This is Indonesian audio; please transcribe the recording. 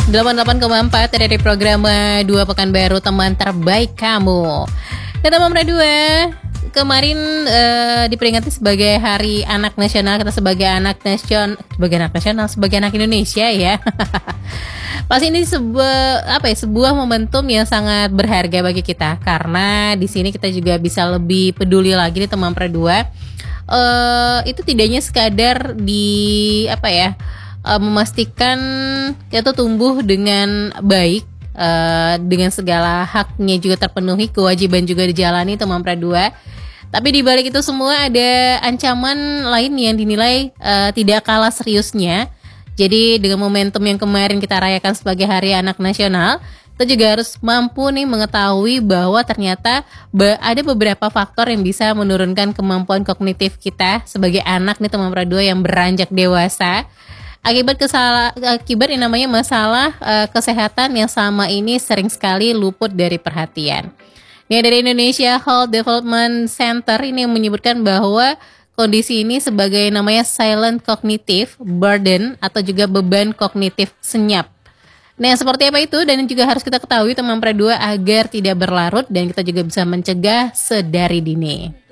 88,4 dari program 2 Pekanbaru, teman terbaik kamu. Dan teman Pradua, kemarin diperingati sebagai Hari Anak Nasional. Kita sebagai anak nasional, sebagai anak Indonesia ya. Pasti ini sebuah momentum yang sangat berharga bagi kita, karena di sini kita juga bisa lebih peduli lagi nih teman Pradua. Itu tidaknya sekadar memastikan kita tumbuh dengan baik, dengan segala haknya juga terpenuhi, kewajiban juga dijalani teman Pradua. Tapi di balik itu semua ada ancaman lain yang dinilai tidak kalah seriusnya. Jadi dengan momentum yang kemarin kita rayakan sebagai Hari Anak Nasional, kita juga harus mampu nih mengetahui bahwa ternyata ada beberapa faktor yang bisa menurunkan kemampuan kognitif kita sebagai anak nih teman Pradua yang beranjak dewasa, akibat yang namanya masalah kesehatan yang selama ini sering sekali luput dari perhatian. Nih, dari Indonesia Health Development Center ini menyebutkan bahwa kondisi ini sebagai namanya silent cognitive burden atau juga beban kognitif senyap. Nah, seperti apa itu dan juga harus kita ketahui teman Pradua agar tidak berlarut dan kita juga bisa mencegah sedari dini.